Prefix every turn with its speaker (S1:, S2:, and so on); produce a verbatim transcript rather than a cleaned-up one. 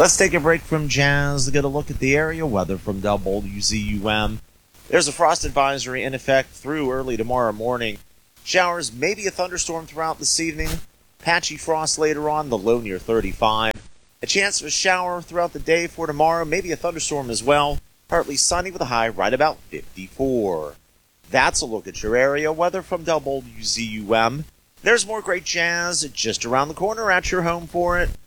S1: Let's take a break from jazz to get a look at the area weather from W Z U M. There's a frost advisory in effect through early tomorrow morning. Showers, maybe a thunderstorm throughout this evening. Patchy frost later on, the low near thirty-five. A chance of a shower throughout the day for tomorrow, maybe a thunderstorm as well. Partly sunny with a high right about fifty-four. That's a look at your area weather from W Z U M. There's more great jazz just around the corner at your home for it.